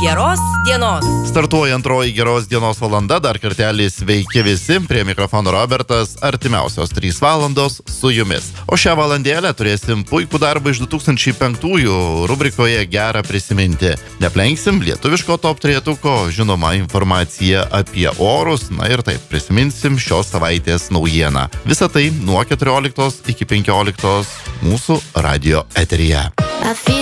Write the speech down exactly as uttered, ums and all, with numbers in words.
Geros dienos. Startuoja antroji geros dienos valanda, dar kartelį sveiki visi, prie mikrofono Robertas, artimiausios trys valandos su jumis. O šią valandėlę turėsim puikų darbą iš du tūkstančiai penktųjų rubrikoje Gera prisiminti. Neplenksim lietuviško top trejetuko, žinoma informacija apie orus, na ir taip prisiminsim šios savaitės naujieną. Visą tai nuo keturioliktos iki penkioliktos mūsų radio eteryje.